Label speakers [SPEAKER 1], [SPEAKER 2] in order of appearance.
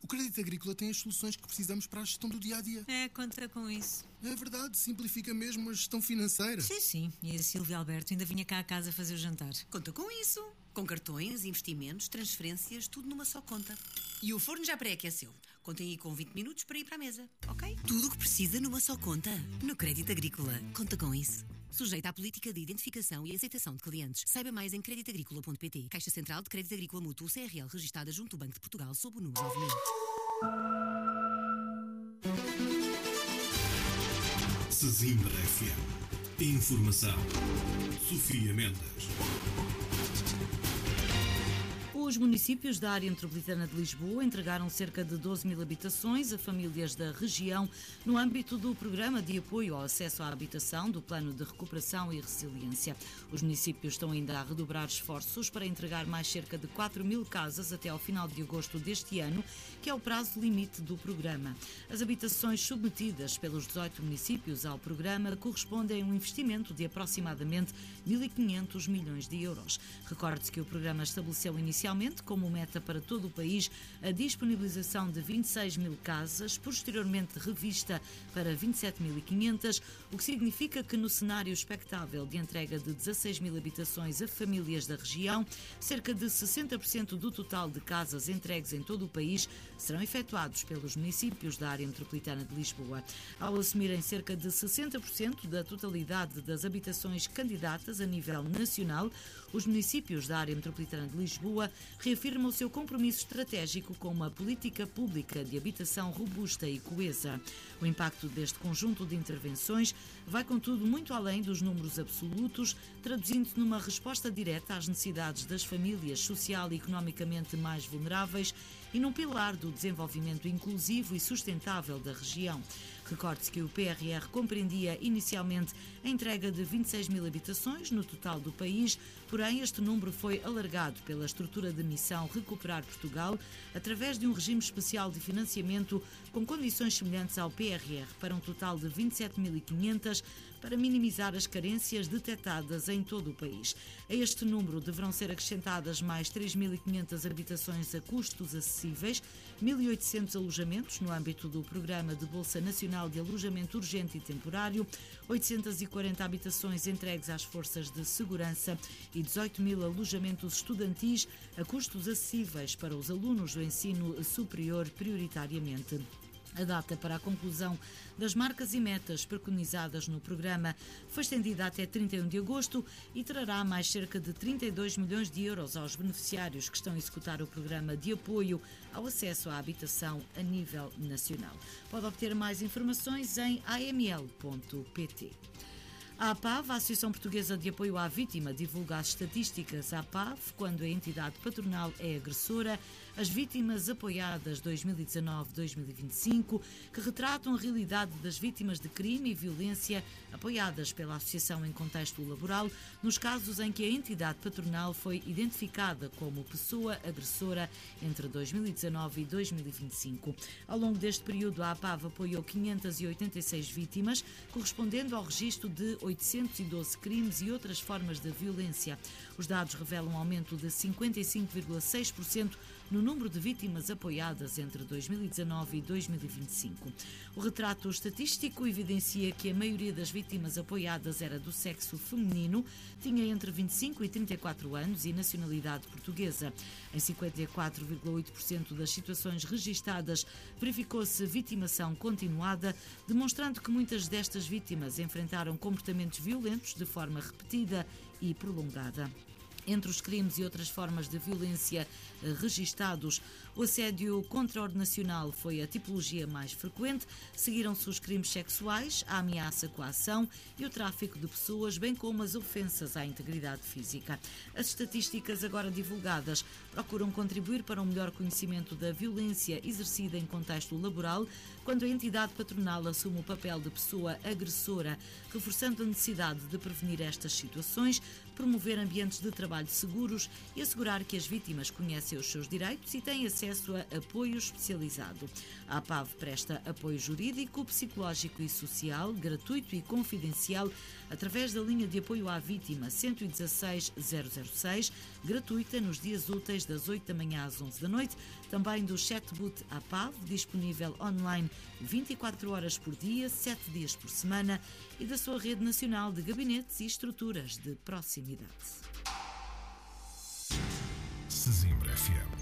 [SPEAKER 1] O Crédito Agrícola tem as soluções que precisamos para a gestão do dia-a-dia.
[SPEAKER 2] Conta com isso.
[SPEAKER 1] É verdade, simplifica mesmo a gestão financeira.
[SPEAKER 2] Sim. E a Silvia Alberto ainda vinha cá a casa fazer o jantar.
[SPEAKER 3] Conta com isso. Com cartões, investimentos, transferências, tudo numa só conta. E o forno já pré-aqueceu. Contem aí com 20 minutos para ir para a mesa, ok? Tudo o que precisa numa só conta. No Crédito Agrícola. Conta com isso. Sujeita à política de identificação e aceitação de clientes. Saiba mais em creditagricola.pt. Caixa Central de Crédito Agrícola Mútuo CRL, registada junto ao Banco de Portugal, sob o número 9000.
[SPEAKER 4] Sesimbra FM. Informação. Sofia Mendes.
[SPEAKER 5] Os municípios da área metropolitana de Lisboa entregaram cerca de 12 mil habitações a famílias da região no âmbito do Programa de Apoio ao Acesso à Habitação do Plano de Recuperação e Resiliência. Os municípios estão ainda a redobrar esforços para entregar mais cerca de 4 mil casas até ao final de agosto deste ano, que é o prazo limite do programa. As habitações submetidas pelos 18 municípios ao programa correspondem a um investimento de aproximadamente 1.500 milhões de euros. Recorde-se que o programa estabeleceu inicialmente como meta para todo o país a disponibilização de 26 mil casas, posteriormente revista para 27.500, o que significa que no cenário expectável de entrega de 16 mil habitações a famílias da região, cerca de 60% do total de casas entregues em todo o país serão efetuados pelos municípios da área metropolitana de Lisboa. Ao assumirem cerca de 60% da totalidade das habitações candidatas a nível nacional, os municípios da área metropolitana de Lisboa reafirma o seu compromisso estratégico com uma política pública de habitação robusta e coesa. O impacto deste conjunto de intervenções vai, contudo, muito além dos números absolutos, traduzindo-se numa resposta direta às necessidades das famílias social e economicamente mais vulneráveis e num pilar do desenvolvimento inclusivo e sustentável da região. Recorde-se que o PRR compreendia inicialmente a entrega de 26 mil habitações no total do país, porém este número foi alargado pela estrutura de missão Recuperar Portugal através de um regime especial de financiamento com condições semelhantes ao PRR para um total de 27.500 para minimizar as carências detectadas em todo o país. A este número deverão ser acrescentadas mais 3.500 habitações a custos acessíveis, 1.800 alojamentos no âmbito do Programa de Bolsa Nacional de Alojamento Urgente e Temporário, 840 habitações entregues às forças de segurança e 18 mil alojamentos estudantis a custos acessíveis para os alunos do ensino superior prioritariamente. A data para a conclusão das marcas e metas preconizadas no programa foi estendida até 31 de agosto e trará mais cerca de 32 milhões de euros aos beneficiários que estão a executar o programa de apoio ao acesso à habitação a nível nacional. Pode obter mais informações em aml.pt. A APAV, a Associação Portuguesa de Apoio à Vítima, divulga as estatísticas APAV quando a entidade patronal é agressora, as vítimas apoiadas 2019-2025, que retratam a realidade das vítimas de crime e violência apoiadas pela Associação em contexto laboral, nos casos em que a entidade patronal foi identificada como pessoa agressora entre 2019 e 2025. Ao longo deste período, a APAV apoiou 586 vítimas, correspondendo ao registro de 812 crimes e outras formas de violência. Os dados revelam um aumento de 55,6% no número de vítimas apoiadas entre 2019 e 2025. O retrato estatístico evidencia que a maioria das vítimas apoiadas era do sexo feminino, tinha entre 25 e 34 anos e nacionalidade portuguesa. Em 54,8% das situações registadas, verificou-se vitimação continuada, demonstrando que muitas destas vítimas enfrentaram comportamentos violentos de forma repetida e prolongada. Entre os crimes e outras formas de violência registados, o assédio contraordenacional foi a tipologia mais frequente, seguiram-se os crimes sexuais, a ameaça com a ação e o tráfico de pessoas, bem como as ofensas à integridade física. As estatísticas agora divulgadas procuram contribuir para um melhor conhecimento da violência exercida em contexto laboral, quando a entidade patronal assume o papel de pessoa agressora, reforçando a necessidade de prevenir estas situações, promover ambientes de trabalho seguros e assegurar que as vítimas conhecem os seus direitos e têm acesso a apoio especializado. A APAV presta apoio jurídico, psicológico e social, gratuito e confidencial, através da linha de apoio à vítima 116 006, gratuita nos dias úteis das 8 da manhã às 11 da noite, também do chatbot APAV, disponível online 24 horas por dia, 7 dias por semana, e da sua rede nacional de gabinetes e estruturas de proximidade.
[SPEAKER 4] Sesimbra FM.